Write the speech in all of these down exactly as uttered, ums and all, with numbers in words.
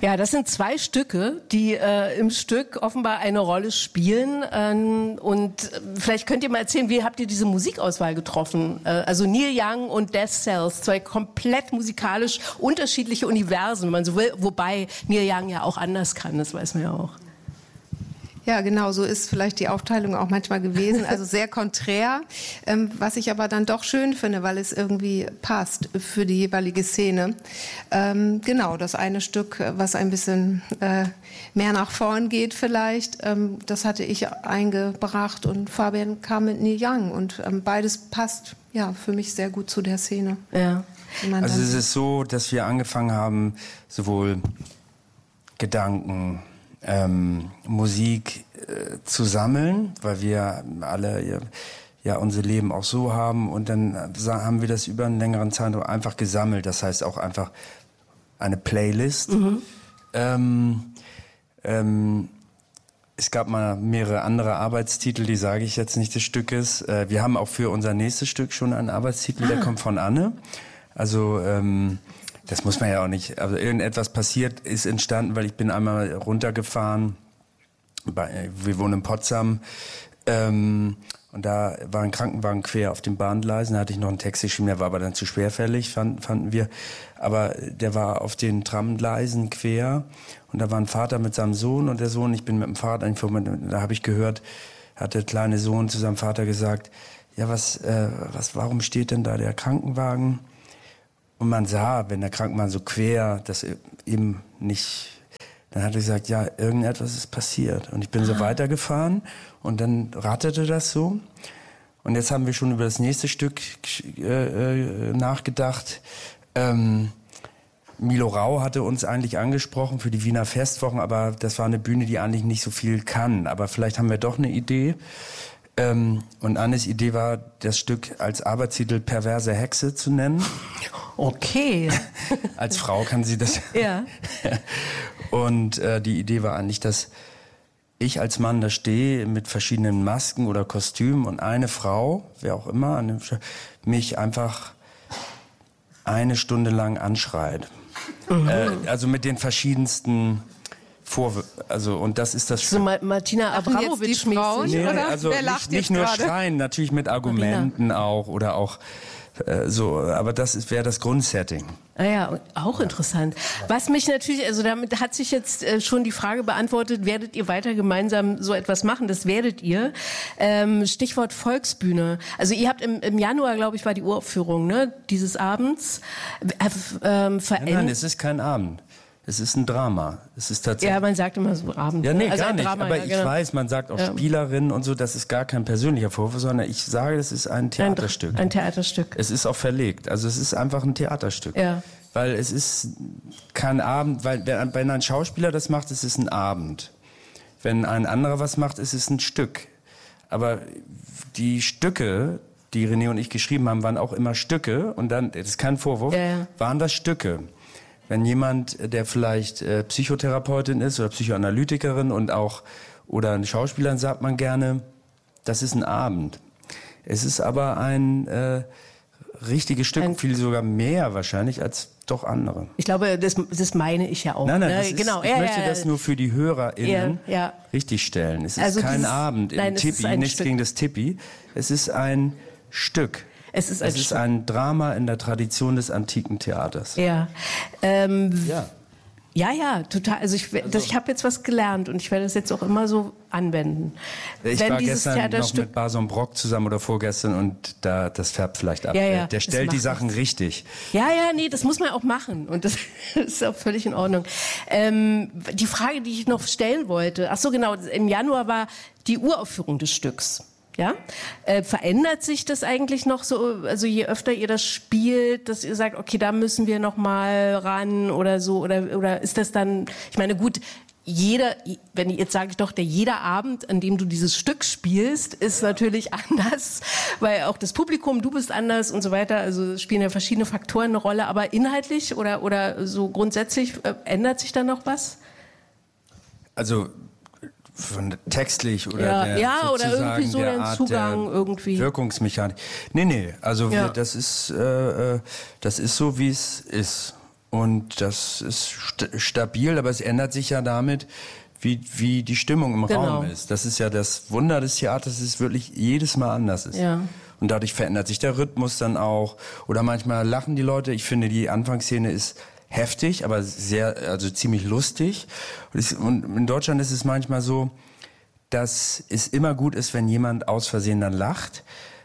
Ja, das sind zwei Stücke, die äh, im Stück offenbar eine Rolle spielen. Ähm, und vielleicht könnt ihr mal erzählen, wie habt ihr diese Musikauswahl getroffen? Äh, also Neil Young und Death Cells, zwei komplett musikalisch unterschiedliche Universen, wenn man so will, wobei Neil Young ja auch anders kann, das weiß man ja auch. Ja, genau, so ist vielleicht die Aufteilung auch manchmal gewesen, also sehr konträr, ähm, was ich aber dann doch schön finde, weil es irgendwie passt für die jeweilige Szene. Ähm, genau, das eine Stück, was ein bisschen äh, mehr nach vorn geht vielleicht, ähm, das hatte ich eingebracht und Fabian kam mit Neil Young und ähm, beides passt ja für mich sehr gut zu der Szene. Ja. Also es ist so, dass wir angefangen haben, sowohl Gedanken, Ähm, Musik äh, zu sammeln, weil wir alle ja, ja unser Leben auch so haben und dann haben wir das über einen längeren Zeitraum einfach gesammelt, das heißt auch einfach eine Playlist. Mhm. Ähm, ähm, es gab mal mehrere andere Arbeitstitel, die sage ich jetzt nicht des Stückes. Äh, wir haben auch für unser nächstes Stück schon einen Arbeitstitel, ah. der kommt von Anne. Also ähm, das muss man ja auch nicht. Also irgendetwas passiert, ist entstanden, weil ich bin einmal runtergefahren. Bei, wir wohnen in Potsdam. Ähm, und da war ein Krankenwagen quer auf den Bahngleisen. Da hatte ich noch einen Text geschrieben, der war aber dann zu schwerfällig, fand, fanden wir. Aber der war auf den Tramgleisen quer. Und da war ein Vater mit seinem Sohn und der Sohn, ich bin mit dem Vater, da habe ich gehört, hat der kleine Sohn zu seinem Vater gesagt, ja, was, äh, was, warum steht denn da der Krankenwagen? Und man sah, wenn der Krankenwagen so quer, das eben nicht, dann hat er gesagt, ja, irgendetwas ist passiert. Und ich bin ah. so weitergefahren und dann ratterte das so. Und jetzt haben wir schon über das nächste Stück äh, nachgedacht. Ähm, Milo Rau hatte uns eigentlich angesprochen für die Wiener Festwochen, aber das war eine Bühne, die eigentlich nicht so viel kann. Aber vielleicht haben wir doch eine Idee. Ähm, und Annes Idee war, das Stück als Arbeitstitel Perverse Hexe zu nennen. Okay. Als Frau kann sie das. Ja. Und äh, die Idee war eigentlich, dass ich als Mann da stehe mit verschiedenen Masken oder Kostümen und eine Frau, wer auch immer, mich einfach eine Stunde lang anschreit. Mhm. Äh, also mit den verschiedensten Vorwürfen. Also, und das ist das. So Ma- Martina Abramovic-mäßig. Nee, also Wer nicht, lacht nicht nur grade? schreien, natürlich mit Argumenten Marina. auch oder auch äh, so. Aber das wäre das Grundsetting. Ah ja, auch interessant. Was mich natürlich, also damit hat sich jetzt äh, schon die Frage beantwortet, werdet ihr weiter gemeinsam so etwas machen? Das werdet ihr. Ähm, Stichwort Volksbühne. Also ihr habt im, im Januar, glaube ich, war die Uraufführung, ne, dieses Abends. Äh, ähm, nein, nein, es ist kein Abend. Es ist ein Drama. Es ist tatsächlich. Ja, man sagt immer so Abend. Ja, nee, also gar nicht. Drama, aber ja, ich genau. weiß, man sagt auch ja. Spielerin und so, das ist gar kein persönlicher Vorwurf, sondern ich sage, das ist ein Theaterstück. Ein, ein Theaterstück. Es ist auch verlegt. Also es ist einfach ein Theaterstück. Ja. Weil es ist kein Abend, weil wenn ein Schauspieler das macht, ist es ein Abend. Wenn ein anderer was macht, ist es ein Stück. Aber die Stücke, die René und ich geschrieben haben, waren auch immer Stücke. Und dann, das ist kein Vorwurf, ja, ja. waren das Stücke. Wenn jemand, der vielleicht äh, Psychotherapeutin ist oder Psychoanalytikerin und auch oder ein Schauspieler, sagt man gerne, das ist ein Abend. Es ist aber ein äh, richtiges Stück, ein viel sogar mehr wahrscheinlich als doch andere. Ich glaube, das, das meine ich ja auch. Nein, nein, ne? das ist, genau. ich ja, möchte ja, das nur für die HörerInnen ja, ja. richtigstellen. Es ist also kein dieses, Abend im nein, Tippi, nichts Stück. Gegen das Tippi. Es ist ein Stück. Es ist ein, es ist ein Drama in der Tradition des antiken Theaters. Ja. Ähm, ja. Ja, ja, total. Also ich, also, ich habe jetzt was gelernt und ich werde das jetzt auch immer so anwenden. Ich Wenn war dieses gestern Theaterstück noch mit Bason Brock zusammen oder vorgestern und da, das färbt vielleicht ab. Ja, ja, der stellt die Sachen nichts. richtig. Ja, ja, nee, das muss man auch machen und das ist auch völlig in Ordnung. Ähm, die Frage, die ich noch stellen wollte, ach so genau, im Januar war die Uraufführung des Stücks. Ja, äh, verändert sich das eigentlich noch so? Also je öfter ihr das spielt, dass ihr sagt, okay, da müssen wir noch mal ran oder so, oder oder ist das dann? Ich meine, gut, jeder, wenn jetzt sage ich doch, der jeder Abend, an dem du dieses Stück spielst, ist natürlich anders, weil auch das Publikum, du bist anders und so weiter. Also spielen ja verschiedene Faktoren eine Rolle. Aber inhaltlich oder oder so grundsätzlich äh, ändert sich da noch was? Also von textlich oder ja, der, ja oder irgendwie so der den Art Zugang der irgendwie Wirkungsmechanik. Nee, nee, also ja. wir, das ist äh, das ist so wie es ist Und das ist st- stabil, aber es ändert sich ja damit, wie, wie die Stimmung im Genau. Raum ist. Das ist ja das Wunder des Theaters, dass es wirklich jedes Mal anders ist. Ja. Und dadurch verändert sich der Rhythmus dann auch. Oder manchmal lachen die Leute. Ich finde, die Anfangsszene ist heftig, aber sehr, also ziemlich lustig. Und, es, und in Deutschland ist es manchmal so, dass es immer gut ist, wenn jemand aus Versehen dann lacht.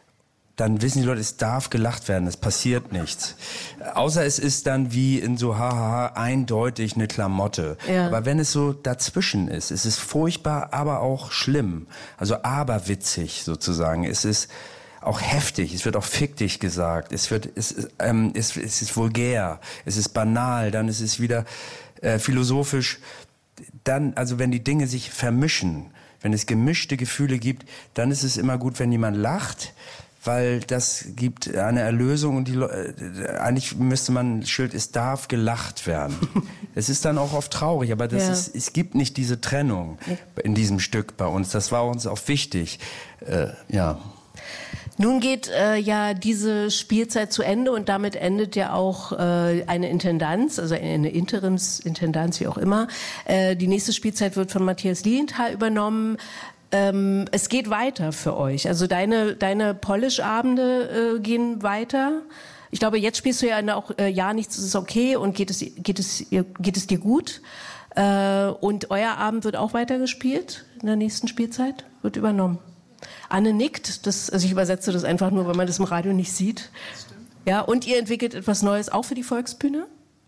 Dann wissen die Leute, es darf gelacht werden, es passiert nichts. Außer es ist dann wie in so hahaha eindeutig eine Klamotte. Ja. Aber wenn es so dazwischen ist, es ist furchtbar, aber auch schlimm. Also aberwitzig sozusagen. Es ist auch heftig, es wird auch fick dich gesagt, es wird, es, ist, ähm, es, es ist vulgär, es ist banal, dann ist es wieder äh, philosophisch. Dann, also wenn die Dinge sich vermischen, wenn es gemischte Gefühle gibt, dann ist es immer gut, wenn jemand lacht, weil das gibt eine Erlösung und die Le- äh, eigentlich müsste man ein Schild, es darf gelacht werden. Es ist dann auch oft traurig, aber das Ja. ist, es gibt nicht diese Trennung in diesem Stück bei uns. Das war uns auch wichtig. Äh, ja. Nun geht äh, ja diese Spielzeit zu Ende und damit endet ja auch äh, eine Intendanz, also eine Interimsintendanz, wie auch immer. Äh, die nächste Spielzeit wird von Matthias Lilienthal übernommen. Ähm, es geht weiter für euch. Also deine, deine Polish-Abende äh, gehen weiter. Ich glaube, jetzt spielst du ja auch äh, Ja, nichts ist okay und geht es, geht es, geht es dir gut. Äh, und euer Abend wird auch weiter gespielt in der nächsten Spielzeit, wird übernommen. Anne nickt, das, also ich übersetze das einfach nur, weil man das im Radio nicht sieht. Ja, und ihr entwickelt etwas Neues auch für die Volksbühne?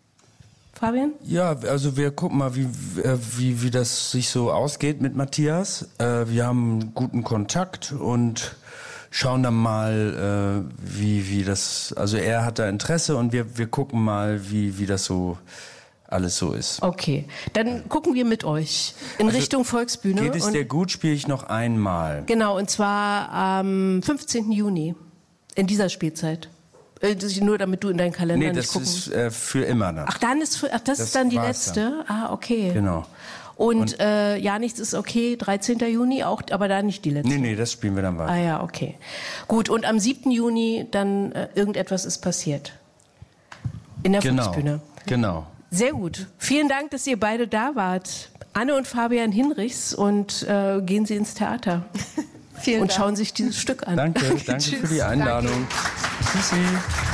Fabian? Ja, also wir gucken mal, wie, äh, wie, wie das sich so ausgeht mit Matthias. Äh, wir haben guten Kontakt und schauen dann mal, äh, wie, wie das, also er hat da Interesse und wir, wir gucken mal, wie, wie das so alles so ist. Okay, dann gucken wir mit euch in Also, Richtung Volksbühne. Geht es und, dir gut, spiele ich noch einmal. Genau, und zwar am fünfzehnten Juni in dieser Spielzeit. Äh, das ist nur damit du in deinen Kalender Nee, nicht das gucken. ist äh, für immer dann. Ach, dann ist, für, ach, das, Das ist dann die war's letzte? Ah, okay. Genau. Und, Und- äh, ja, nichts ist okay, dreizehnten Juni, auch, aber da nicht die letzte. Nee, nee, das spielen wir dann weiter. Ah ja, okay. Gut, und am siebten Juni dann äh, irgendetwas ist passiert. In der Genau, Volksbühne. genau. Sehr gut. Vielen Dank, dass ihr beide da wart. Anne und Fabian Hinrichs, und äh, gehen Sie ins Theater Vielen und Dank. schauen sich dieses Stück an. Danke, danke für die Einladung. Tschüssi.